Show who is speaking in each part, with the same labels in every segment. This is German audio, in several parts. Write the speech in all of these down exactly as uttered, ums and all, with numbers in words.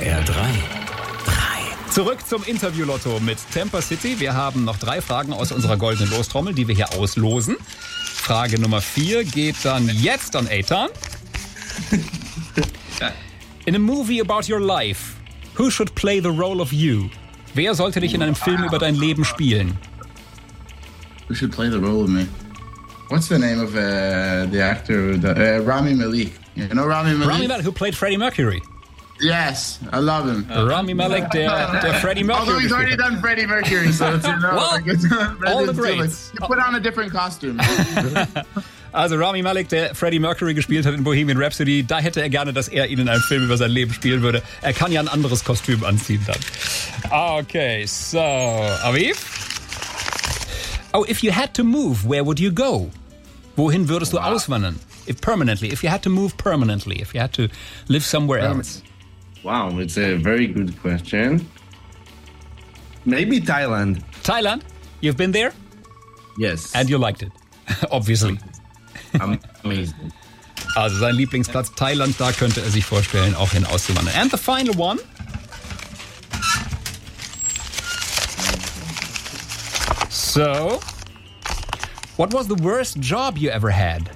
Speaker 1: R drei.
Speaker 2: Zurück zum Interview-Lotto mit Temper City. Wir haben noch drei Fragen aus unserer goldenen Lostrommel, die wir hier auslosen. Frage Nummer vier geht dann jetzt an Eitan. In a movie about your life, who should play the role of you? Wer sollte dich in einem Film über dein Leben spielen?
Speaker 3: Who should play the role of me? What's the name of uh, the actor? The, uh, Rami Malek. You know Rami Malek?
Speaker 2: Rami Malek, who played Freddie Mercury.
Speaker 3: Yes, I love him.
Speaker 2: Uh, Rami Malek, der, der Freddie Mercury.
Speaker 3: Although he's already done Freddie Mercury, so it's, you know,
Speaker 2: well,
Speaker 3: like it's,
Speaker 2: all the
Speaker 3: it's
Speaker 2: greats.
Speaker 3: Like, you put on a different costume.
Speaker 2: Also Rami Malek, der Freddie Mercury gespielt hat in Bohemian Rhapsody, da hätte er gerne, dass er ihn in einem Film über sein Leben spielen würde. Er kann ja ein anderes Kostüm anziehen dann. Okay, so, Aviv? Oh, if you had to move, where would you go? Wohin würdest du wow. auswandern? If permanently, if you had to move permanently, if you had to live somewhere else.
Speaker 4: Wow, it's a very good question. Maybe Thailand.
Speaker 2: Thailand? You've been there?
Speaker 4: Yes.
Speaker 2: And you liked it, obviously.
Speaker 4: Amazing.
Speaker 2: Also sein Lieblingsplatz Thailand, da könnte er sich vorstellen, auch hin auszuwandern. And the final one. So, what was the worst job you ever had?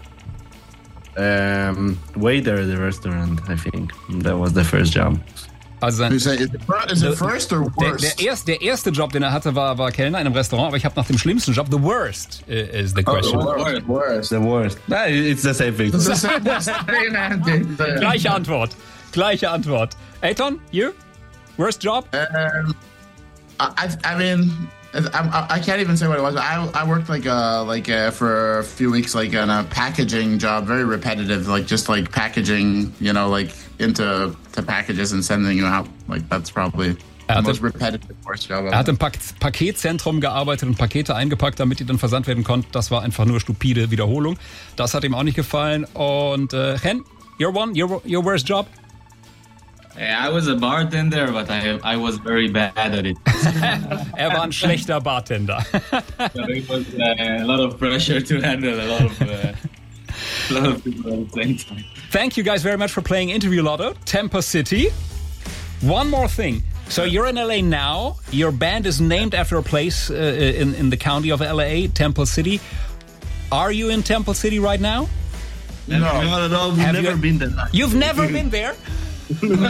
Speaker 4: Um, waiter at the restaurant, I think. That was the first job.
Speaker 2: Also sein,
Speaker 3: is it, is it first or worst?
Speaker 2: Der, der, erste, der erste Job, den er hatte, war, war Kellner in einem Restaurant, aber ich habe nach dem schlimmsten Job, the worst is the question.
Speaker 3: Oh, the worst. worst.
Speaker 4: The worst. No, it's the same thing.
Speaker 2: Gleiche Antwort. Gleiche Antwort. Eitan, you? Worst job?
Speaker 3: Um, I, I mean... I, I can't even say what it was. I I worked like uh like uh, for a few weeks like on a packaging job, very repetitive, like just like packaging, you know, like into to packages and sending them out. Like that's probably the most repetitive worst job.
Speaker 2: Er hat im pa- Paketzentrum gearbeitet und Pakete eingepackt, damit die dann versandt werden konnten. Das war einfach nur stupide Wiederholung. Das hat ihm auch nicht gefallen. Und äh, Hen, your one, your your worst job?
Speaker 5: I was a bartender, but I I was very bad at it.
Speaker 2: Er war ein schlechter Bartender.
Speaker 5: So it was uh, a lot of pressure to handle, a lot of, uh, a lot of people at the same time.
Speaker 2: Thank you guys very much for playing Interview Lotto, Temper City. One more thing. So you're in L A now. Your band is named after a place uh, in, in the county of L A, Temple City. Are you in Temple City right now?
Speaker 4: No, not at all. We've
Speaker 2: Have
Speaker 4: never
Speaker 2: you,
Speaker 4: been there.
Speaker 2: You've never been there?
Speaker 5: Just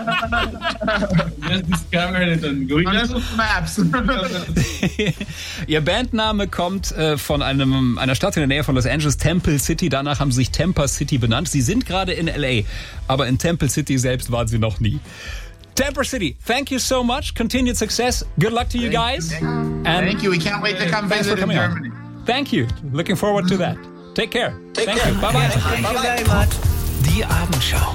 Speaker 5: discovered it on Google
Speaker 3: Maps.
Speaker 2: Ihr Bandname kommt äh, von einem, einer Stadt in der Nähe von Los Angeles, Temple City. Danach haben sie sich Temper City benannt. Sie sind gerade in L A, aber in Temple City selbst waren sie noch nie. Temper City, thank you so much. Continued success. Good luck to you guys.
Speaker 3: Thank you.
Speaker 2: And
Speaker 3: Thank you. We can't wait to come
Speaker 2: thanks
Speaker 3: visit
Speaker 2: for
Speaker 3: in
Speaker 2: coming
Speaker 3: Germany.
Speaker 2: on. Thank you. Looking forward to that. Take care.
Speaker 1: Take
Speaker 2: thank
Speaker 1: care.
Speaker 2: you. Bye bye.
Speaker 1: Thank you very much. Die Abendschau.